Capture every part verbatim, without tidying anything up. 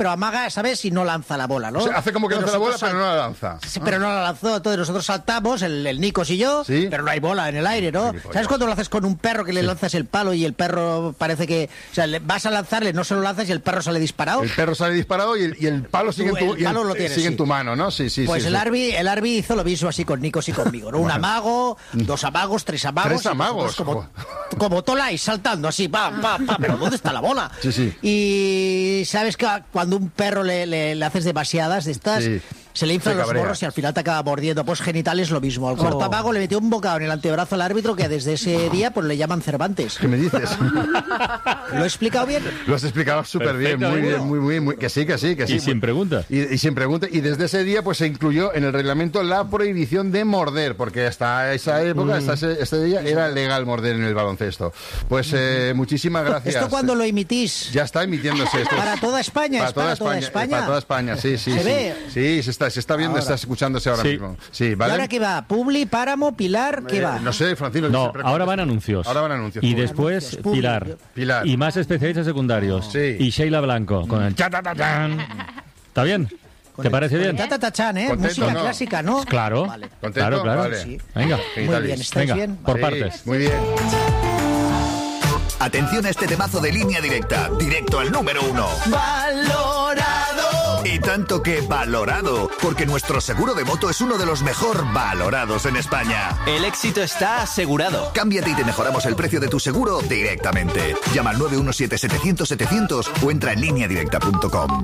pero amaga, ¿sabes? Y no lanza la bola, ¿no? O sea, hace como que Pero lanza la bola, nosotros pero no la lanza. Sí, pero no la lanzó. Entonces nosotros saltamos, el, el Nikos y yo, ¿Sí? pero no hay bola en el aire, ¿no? ¿Sabes cuando lo haces con un perro que le Sí. lanzas el palo y el perro parece que... O sea, le vas a lanzarle, no se lo lanzas y el perro sale disparado? El perro sale disparado y el, y el palo sigue, Tú, en tu, el y palo el- lo tienes, sigue en sí. tu mano, ¿no? Sí, sí, Pues sí. el sí. Arbi, el Arbi hizo lo mismo así con Nikos y conmigo, ¿no? Un Bueno. amago, dos amagos, tres amagos. Tres y nosotros amagos, Como, joder. como Tolai, saltando así, pa, pa, pa, pero ¿dónde está la bola? Sí, sí. Y sabes que cuando un perro le, le- le haces demasiadas de estas... Sí. Se le inflan Se los cabrea. morros y al final te acaba mordiendo. Pues genitales lo mismo. Al cuarto amago le metió un bocado en el antebrazo al árbitro que desde ese día pues le llaman Cervantes. ¿Qué me dices? ¿Lo he explicado bien? Lo has explicado súper bien, Perfecto, muy seguro. bien, muy, muy, muy, que sí, que sí, que sí. Y sin pregunta. Y, y sin pregunta. Y desde ese día, pues se incluyó en el reglamento la prohibición de morder, porque hasta esa época, hasta ese, ese día, era legal morder en el baloncesto. Pues eh, muchísimas gracias. ¿Esto cuándo lo emitís? Ya está emitiéndose esto. Para toda España, Para es toda para toda España. España. Para toda España, sí, sí. ¿Se sí. ve? Sí, se está, se está viendo, Ahora. está escuchándose ahora Sí. mismo. Sí, ¿Y ¿vale? ahora qué va? ¿Publi, Páramo, Pilar? ¿Qué Eh, va? No sé, Francino. No, siempre- ahora van anuncios. Ahora van anuncios. Y Publi. después Anuncios, publi. Pilar. Pilar. Y más especialistas secundarios. Sí. Y Sheila Blanco con el cha-ta-ta-chan. ¿Está bien? Con ¿Te el- parece con bien? el Ta-ta-ta-chan, ¿eh? Contento, Música ¿no? clásica, ¿no? Claro. Vale. ¿Contento? Claro, claro. Vale. Sí. Venga. Muy Genitales. bien, ¿estáis Venga, bien? por Sí, partes. Muy bien. Atención a este temazo de Línea Directa, directo al número uno. ¡Valorado! Y tanto que valorado, porque nuestro seguro de moto es uno de los mejor valorados en España. El éxito está asegurado. Cámbiate y te mejoramos el precio de tu seguro directamente. Llama al nueve uno siete setecientos setecientos o entra en línea directa punto com.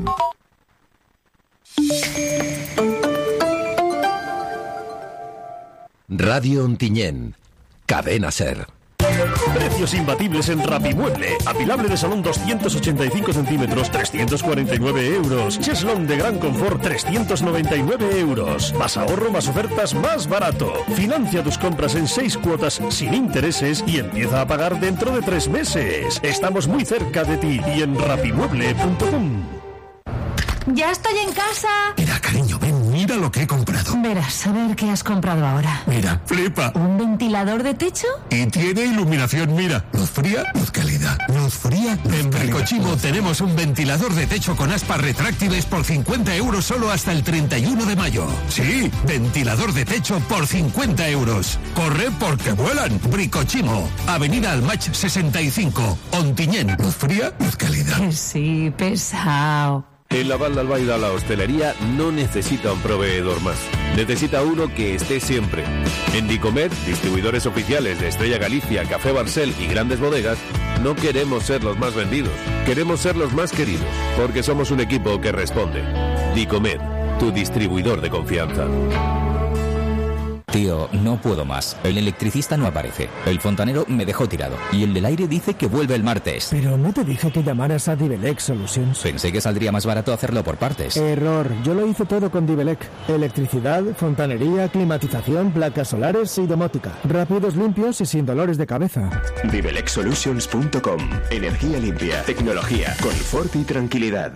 Radio Ontinyent, Cadena Ser. Precios imbatibles en Rapimueble. Apilable de salón doscientos ochenta y cinco centímetros, trescientos cuarenta y nueve euros. Cheslong de gran confort, trescientos noventa y nueve euros. Más ahorro, más ofertas, más barato. Financia tus compras en seis cuotas sin intereses y empieza a pagar dentro de tres meses. Estamos muy cerca de ti y en rapimueble punto com. Ya estoy en casa. Mira, cariño, ven, mira lo que he comprado. Verás, a ver qué has comprado ahora. Mira, flipa. ¿Un ventilador de techo? Y tiene iluminación, mira. Luz fría, luz cálida. Luz fría, luz En Bricochimo tenemos un ventilador de techo con aspas retráctiles por cincuenta euros solo hasta el treinta y uno de mayo. Sí, ventilador de techo por cincuenta euros. Corre porque vuelan. Bricochimo, Avenida Almach sesenta y cinco, Ontinyent. Luz fría, luz cálida. Sí, pesado. En la Val d'Albaida la hostelería no necesita un proveedor más. Necesita uno que esté siempre. En Dicomer, distribuidores oficiales de Estrella Galicia, Café Barcel y grandes bodegas, no queremos ser los más vendidos. Queremos ser los más queridos, porque somos un equipo que responde. Dicomer, tu distribuidor de confianza. Tío, no puedo más. El electricista no aparece. El fontanero me dejó tirado. Y el del aire dice que vuelve el martes. Pero no te dije que llamaras a Divelec Solutions. Pensé que saldría más barato hacerlo por partes. Error. Yo lo hice todo con Divelec. Electricidad, fontanería, climatización, placas solares y domótica. Rápidos, limpios y sin dolores de cabeza. Divelec Solutions punto com. Energía limpia, tecnología, confort y tranquilidad.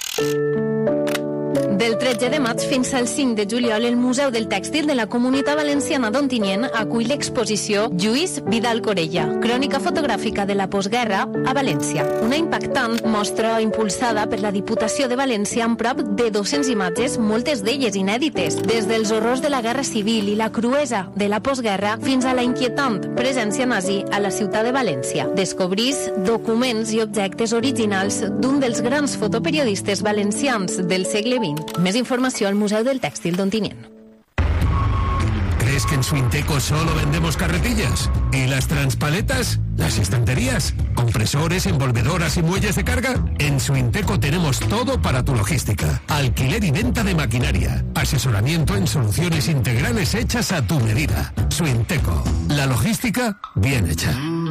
Del tretze de maig fins al cinc de juliol, el Museu del Tèxtil de la Comunitat Valenciana d'Ontinyent acull l'exposició Lluís Vidal Corella, crònica fotogràfica de la postguerra a València. Una impactant mostra impulsada per la Diputació de València amb prop de dues-centes imatges, moltes d'elles inèdites, des dels horrors de la Guerra Civil i la cruesa de la postguerra fins a la inquietant presència nazi a la ciutat de València. Descobrís documents i objectes originals d'un dels grans fotoperiodistes valencians del segle vint. Més informació al Museu del Tèxtil d'Ontinyent. ¿Crees que en Suinteco solo vendemos carretillas? ¿Y las transpaletas? ¿Las estanterías? ¿Compresores, envolvedoras y muelles de carga? En Suinteco tenemos todo para tu logística. Alquiler y venta de maquinaria. Asesoramiento en soluciones integrales hechas a tu medida. Suinteco. La logística bien hecha.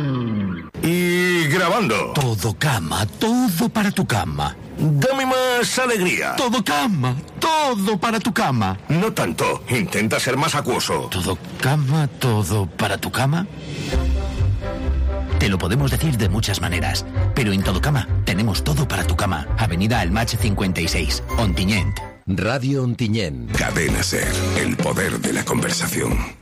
Y grabando. Todo cama, todo para tu cama. Dame más alegría. Todo cama, todo para tu cama. No tanto. Intenta ser más acuoso. Todo cama, todo para tu cama. Te lo podemos decir de muchas maneras, pero en Todo Cama tenemos todo para tu cama. Avenida Almach cincuenta y seis, Ontinyent. Radio Ontinyent. Cadena Ser, el poder de la conversación.